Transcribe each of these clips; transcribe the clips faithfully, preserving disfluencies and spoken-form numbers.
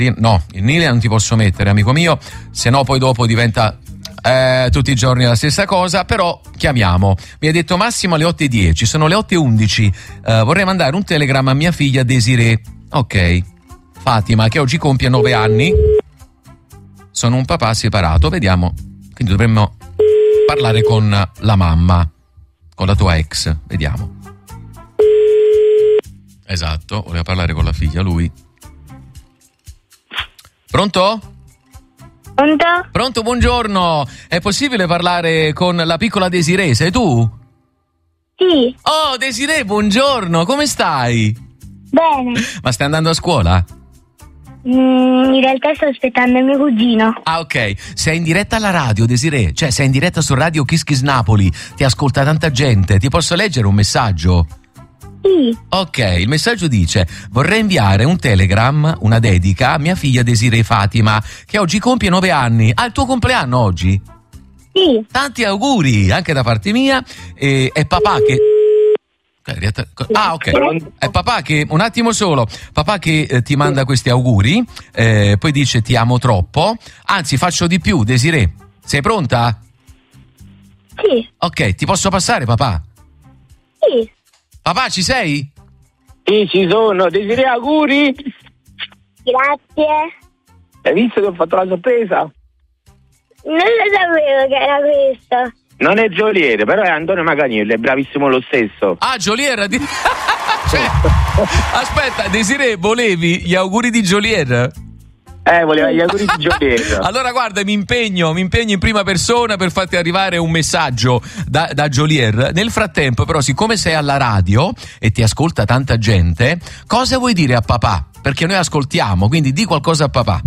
No, il Nile non ti posso mettere, amico mio, se no poi dopo diventa eh, tutti i giorni la stessa cosa, però chiamiamo. Mi ha detto Massimo alle otto e dieci, sono le otto e undici, eh, vorrei mandare un telegramma a mia figlia Desiree. Ok, Fatima, che oggi compie nove anni. Sono un papà separato, vediamo, quindi dovremmo parlare con la mamma, con la tua ex, vediamo. Esatto, voleva parlare con la figlia lui. Pronto? Pronto? Pronto, buongiorno. È possibile parlare con la piccola Desiree? Sei tu? Sì. Oh, Desiree, buongiorno, come stai? Bene. Ma stai andando a scuola? Mm, in realtà sto aspettando mio cugino. Ah, ok. Sei in diretta alla radio, Desiree? Cioè, sei in diretta su Radio Kiss Kiss Napoli. Ti ascolta tanta gente. Ti posso leggere un messaggio? Sì. Ok, il messaggio dice: vorrei inviare un telegram, una dedica a mia figlia Desiree Fatima, che oggi compie nove anni. Ah, il tuo compleanno oggi? Sì. Tanti auguri anche da parte mia. E è papà che... Ah, ok. È papà che... Un attimo solo. Papà che eh, ti manda questi auguri, eh, poi dice ti amo troppo. Anzi, faccio di più, Desiree. Sei pronta? Sì. Ok, ti posso passare, papà? Sì. Papà, ci sei? Sì, ci sono. Desiree, auguri. Grazie. Hai visto che ho fatto la sorpresa? Non lo sapevo che era questo. Non è Gioliere, però è Antonio Maganiello, è bravissimo lo stesso. Ah, Gioliere. Di... cioè, aspetta, Desiree, volevi gli auguri di Gioliere? Eh, voleva gli auguri di Gioliere. Allora guarda, mi impegno, mi impegno in prima persona per farti arrivare un messaggio da, da Gioliere. Nel frattempo, però, siccome sei alla radio e ti ascolta tanta gente, cosa vuoi dire a papà? Perché noi ascoltiamo, quindi di qualcosa a papà.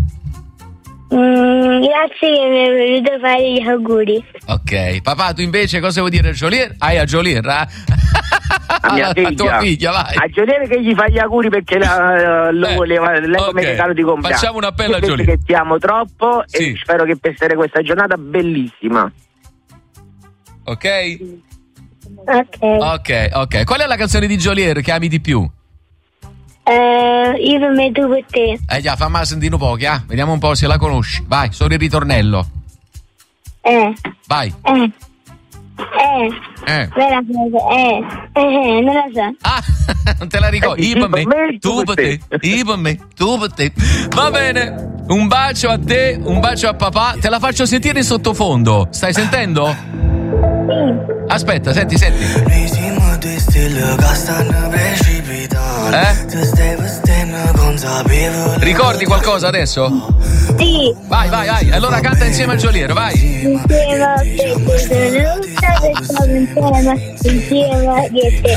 Mm, grazie che mi è venuto a fare gli auguri. Ok, papà, tu invece cosa vuoi dire a Gioliere? Ah, a Gioliere, eh? A mia figlia. A tua figlia, vai. A Gioliere che gli fa gli auguri perché la, lo eh, voleva, lei okay. come regalo di compleanno. Facciamo un appello a Io Gioliere. Che ti amo troppo sì. E spero che passerete questa giornata bellissima. Ok? Ok. Ok, ok. Qual è la canzone di Gioliere che ami di più? Uh, io per me, tu per te. Eh già, fammi sentire un po', eh? Vediamo un po' se la conosci. Vai, solo il ritornello. Eh. Vai. Eh. Eh. Eh. Vera cosa. Eh. Eh, non la so. Ah, non te la ricordi? Io per me, tu per te. Io per me, tu per te. Va bene. Un bacio a te, un bacio a papà. Te la faccio sentire in sottofondo. Stai sentendo? Sì. Aspetta, senti, senti. Eh? Ricordi qualcosa adesso? Sì. Vai, vai, vai. Allora canta insieme a Gioliere, vai. Insieme a te, sono tutta insieme, insieme a te.